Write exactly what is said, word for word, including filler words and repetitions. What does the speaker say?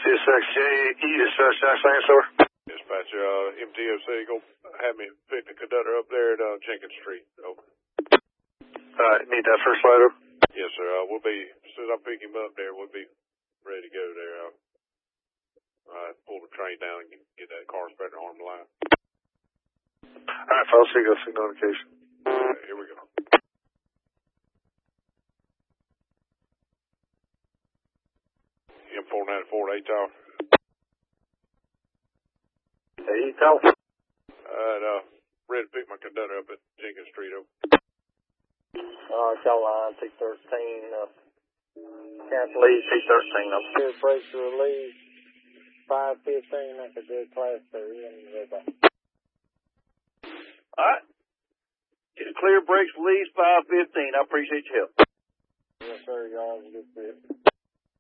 C S X J E, dispatch Jackson Lancaster. Dispatch, uh, M T O C, go have me pick the conductor up there at, uh, Jenkins Street. Over. Alright, need that first light up? Yes, sir. Uh, we'll be, as soon as I pick him up there, we'll be ready to go there. Uh, uh pull the train down and get, get that car spread arm line. Alright, I'll see you, signal indication. Alright, here we go. M four ninety-four, eight tower. eight tower. Alright, uh, ready to pick my conductor up at Jenkins Street. Over. Uh, call line T thirteen, uh, cancel lead T thirteen, I'm clear brakes release, five fifteen, I could do a class three, and everybody. Alright. Get a clear brakes release, five fifteen, I appreciate your help. Yes, sir, y'all, have a good fit.